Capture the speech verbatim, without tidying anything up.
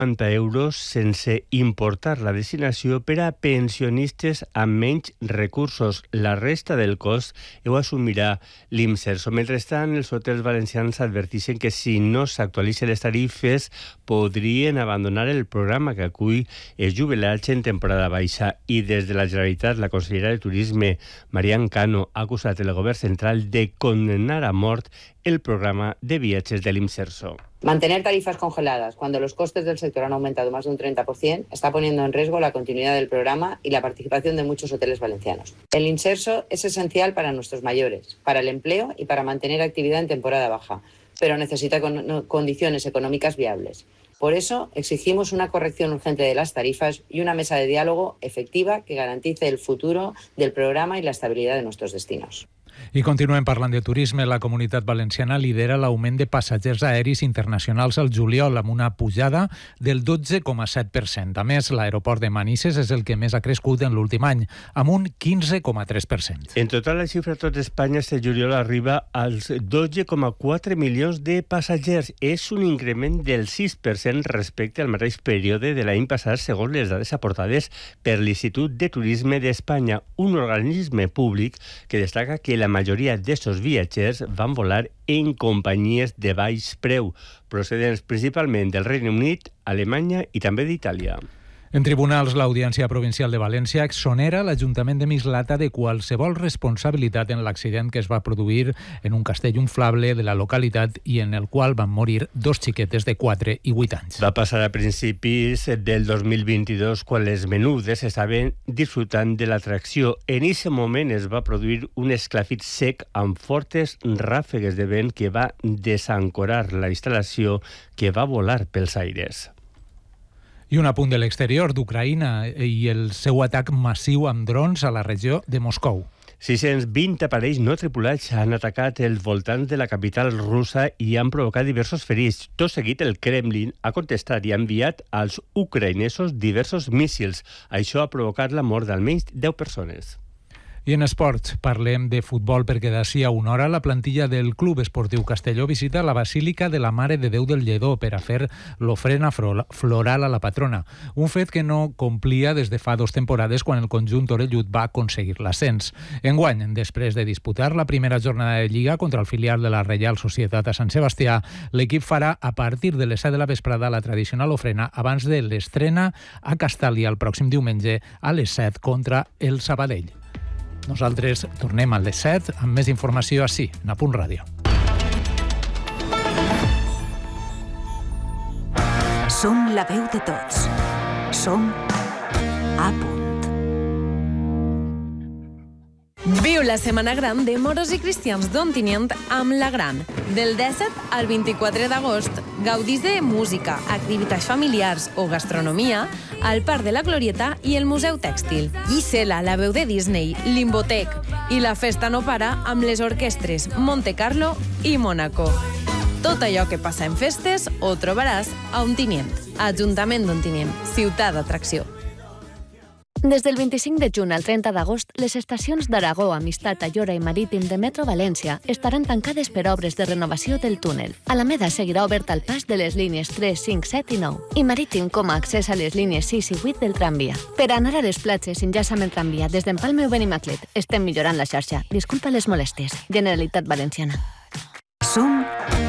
cinquanta euros sense importar la destinació per a pensionistes amb menys recursos. La resta del cost ho assumirà l'IMSERSO. Mentrestant, els hotels valencians adverteixen que si no s'actualitzen les tarifes podrien abandonar el programa que acull els jubilats en temporada baixa. I des de la Generalitat, la consellera de Turisme, Marian Cano, ha acusat el govern central de condenar a mort el programa de viajes del IMSERSO. Mantener tarifas congeladas cuando los costes del sector han aumentado más de un treinta por ciento está poniendo en riesgo la continuidad del programa y la participación de muchos hoteles valencianos. El IMSERSO es esencial para nuestros mayores, para el empleo y para mantener actividad en temporada baja, pero necesita con- condiciones económicas viables. Por eso exigimos una corrección urgente de las tarifas y una mesa de diálogo efectiva que garantice el futuro del programa y la estabilidad de nuestros destinos. I continuem parlant de turisme. La Comunitat Valenciana lidera l'augment de passatgers aeris internacionals al juliol, amb una pujada del dotze coma set per cent. A més, l'aeroport de Manises és el que més ha crescut en l'últim any, amb un quinze coma tres per cent. En total, la xifra a tot Espanya este juliol arriba als dotze coma quatre milions de passatgers. És un increment del sis per cent respecte al mateix període de l'any passat, segons les dades aportades per l'Institut de Turisme d'Espanya, un organisme públic que destaca que la majoria d'estos viatgers van volar en companyies de baix preu, procedents principalment del Regne Unit, Alemanya i també d'Itàlia. En tribunals, l'Audiència Provincial de València exonera l'Ajuntament de Mislata de qualsevol responsabilitat en l'accident que es va produir en un castell inflable de la localitat i en el qual van morir dos xiquetes de quatre i vuit anys. Va passar a principis del dos mil vint-i-dos, quan les menudes estaven disfrutant de l'atracció. En aquest moment es va produir un esclafit sec amb fortes ràfegues de vent que va desancorar la instal·lació, que va volar pels aires. I un apunt de l'exterior d'Ucraïna i el seu atac massiu amb drons a la regió de Moscou. sis-cents vint aparells no tripulats han atacat els voltants de la capital russa i han provocat diversos ferits. Tot seguit, el Kremlin ha contestat i ha enviat als ucraïnesos diversos míssils. Això ha provocat la mort d'almenys deu persones. I en esports, parlem de futbol perquè d'ací a una hora la plantilla del Club Esportiu Castelló visita la Basílica de la Mare de Déu del Lledó per a fer l'ofrena floral a la patrona, un fet que no complia des de fa dos temporades quan el conjunt orellut va aconseguir l'ascens. Enguany, després de disputar la primera jornada de Lliga contra el filial de la Reial Societat a Sant Sebastià, l'equip farà a partir de les set de la vesprada la tradicional ofrena abans de l'estrena a Castàlia el pròxim diumenge a les set contra el Sabadell. Nosaltres tornem a les set amb més informació ací, a Punt Ràdio. Som la veu de tots. Som a punt. Viu la Setmana Gran de Moros i Cristians d'Ontinyent amb La Gran. Del disset al vint-i-quatre d'agost, gaudís de música, activitats familiars o gastronomia al Parc de la Glorieta i el Museu Tèxtil. Gisela, la veu de Disney, Limbotec i la festa no para amb les orquestres Monte Carlo i Mónaco. Tot allò que passa en festes ho trobaràs a Ontinyent. Ajuntament d'Ontinyent, ciutat d'atracció. Des del vint-i-cinc de juny al trenta d'agost, les estacions d'Aragó, Amistat, Ayora i Marítim de Metro València estaran tancades per obres de renovació del túnel. Alameda seguirà obert al pas de les línies tres, cinc, set i nou i Marítim com a accés a les línies sis i vuit del tramvia. Per anar a les platges enllaça amb el tramvia des d'Empalme o Benimaclet. Estem millorant la xarxa. Disculpa les molèsties. Generalitat Valenciana. Som